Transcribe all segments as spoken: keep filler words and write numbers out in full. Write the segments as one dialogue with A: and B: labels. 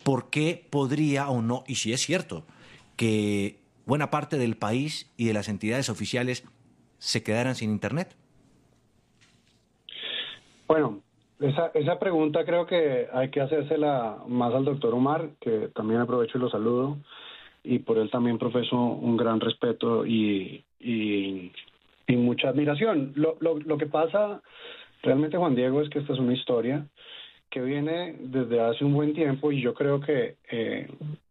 A: ¿por qué podría o no, y si es cierto, que buena parte del país y de las entidades oficiales se quedaran sin Internet?
B: Bueno, esa, esa pregunta creo que hay que hacérsela más al doctor Umar, que también aprovecho y lo saludo, y por él también profeso un gran respeto y, y, y mucha admiración. Lo, lo, lo que pasa realmente, Juan Diego, es que esta es una historia que viene desde hace un buen tiempo y yo creo que eh,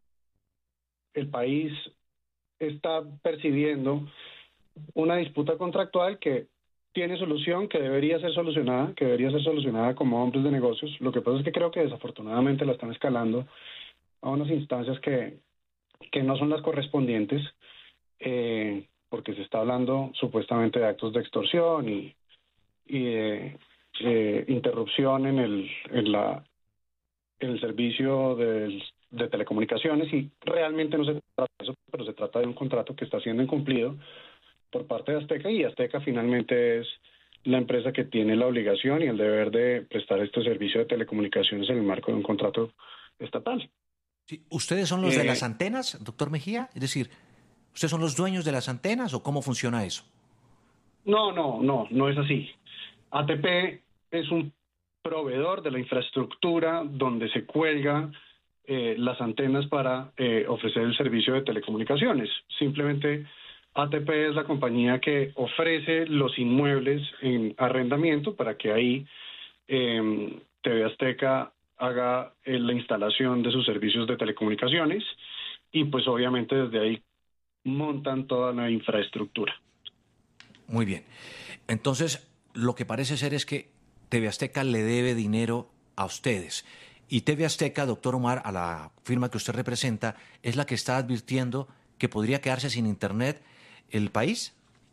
B: el país está percibiendo una disputa contractual que tiene solución, que debería ser solucionada, que debería ser solucionada como hombres de negocios. Lo que pasa es que creo que desafortunadamente la están escalando a unas instancias que, que no son las correspondientes, eh, porque se está hablando supuestamente de actos de extorsión y, y de eh, interrupción en el, en la, en el servicio del, de telecomunicaciones, y realmente no se trata de eso, pero se trata de un contrato que está siendo incumplido por parte de Azteca, y Azteca finalmente es la empresa que tiene la obligación y el deber de prestar este servicio de telecomunicaciones en el marco de un contrato estatal.
A: Sí, ¿ustedes son los eh, de las antenas, doctor Mejía? Es decir, ¿ustedes son los dueños de las antenas o cómo funciona eso?
B: No, no, no, no es así. A T P es un proveedor de la infraestructura donde se cuelga eh, las antenas para eh, ofrecer el servicio de telecomunicaciones. Simplemente A T P es la compañía que ofrece los inmuebles en arrendamiento para que ahí eh, T V Azteca haga eh, la instalación de sus servicios de telecomunicaciones, y pues obviamente desde ahí montan toda la infraestructura.
A: Muy bien. Entonces, lo que parece ser es que T V Azteca le debe dinero a ustedes. Y T V Azteca, doctor Umar, a la firma que usted representa, es la que está advirtiendo que podría quedarse sin Internet el país.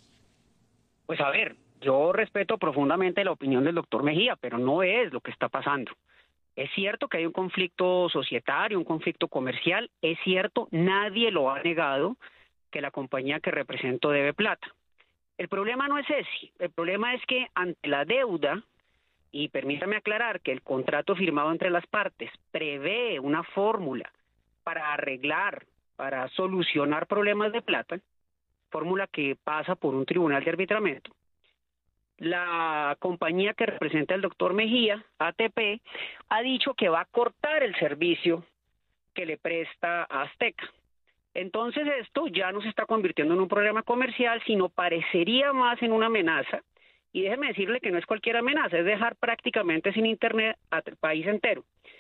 C: Pues a ver, yo respeto profundamente la opinión del doctor Mejía, pero no es lo que está pasando. Es cierto que hay un conflicto societario, un conflicto comercial, es cierto, nadie lo ha negado, que la compañía que represento debe plata. El problema no es ese, el problema es que ante la deuda, y permítame aclarar que el contrato firmado entre las partes prevé una fórmula para arreglar, para solucionar problemas de plata, fórmula que pasa por un tribunal de arbitramiento. La compañía que representa el doctor Mejía, A T P, ha dicho que va a cortar el servicio que le presta a Azteca. Entonces esto ya no se está convirtiendo en un problema comercial, sino parecería más en una amenaza. Y déjeme decirle que no es cualquier amenaza, es dejar prácticamente sin Internet al país entero.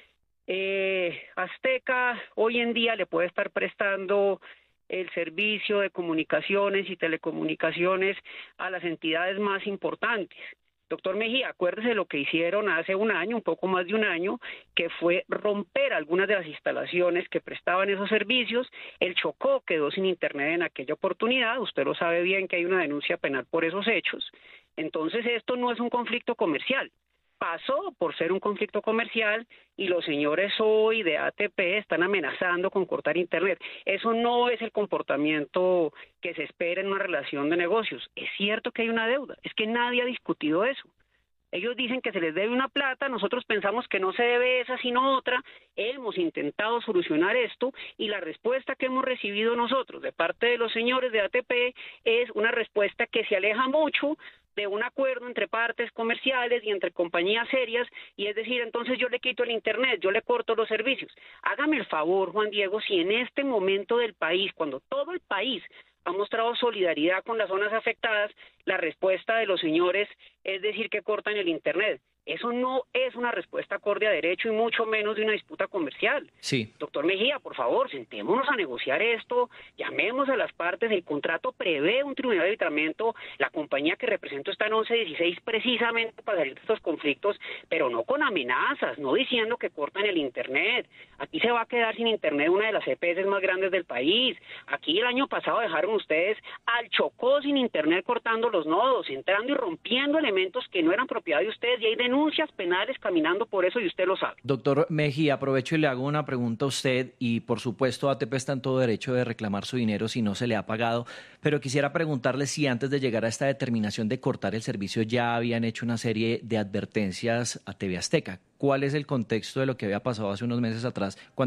C: Eh, Azteca hoy en día le puede estar prestando el servicio de comunicaciones y telecomunicaciones a las entidades más importantes. Doctor Mejía, acuérdese de lo que hicieron hace un año, un poco más de un año, que fue romper algunas de las instalaciones que prestaban esos servicios. El Chocó quedó sin Internet en aquella oportunidad, usted lo sabe bien que hay una denuncia penal por esos hechos. Entonces esto no es un conflicto comercial. Pasó por ser un conflicto comercial y los señores hoy de A T P están amenazando con cortar Internet. Eso no es el comportamiento que se espera en una relación de negocios. Es cierto que hay una deuda, es que nadie ha discutido eso. Ellos dicen que se les debe una plata, nosotros pensamos que no se debe esa sino otra. Hemos intentado solucionar esto y la respuesta que hemos recibido nosotros de parte de los señores de A T P es una respuesta que se aleja mucho de un acuerdo entre partes comerciales y entre compañías serias, y es decir, entonces yo le quito el Internet, yo le corto los servicios. Hágame el favor, Juan Diego, si en este momento del país, cuando todo el país ha mostrado solidaridad con las zonas afectadas, la respuesta de los señores es decir que cortan el Internet. Eso no es una respuesta acorde a derecho y mucho menos de una disputa comercial.
A: Sí.
C: Doctor Mejía, por favor, sentémonos a negociar esto, llamemos a las partes, el contrato prevé un tribunal de arbitramiento, la compañía que represento está en once dieciséis precisamente para salir de estos conflictos, pero no con amenazas, no diciendo que cortan el Internet. Aquí se va a quedar sin Internet una de las E P S más grandes del país. Aquí el año pasado dejaron ustedes al Chocó sin Internet cortando los nodos, entrando y rompiendo elementos que no eran propiedad de ustedes, y hay denuncias denuncias penales caminando por eso y usted lo sabe.
D: Doctor Mejía, aprovecho y le hago una pregunta a usted y por supuesto A T P está en todo derecho de reclamar su dinero si no se le ha pagado, pero quisiera preguntarle si antes de llegar a esta determinación de cortar el servicio ya habían hecho una serie de advertencias a T V Azteca. ¿Cuál es el contexto de lo que había pasado hace unos meses atrás cuando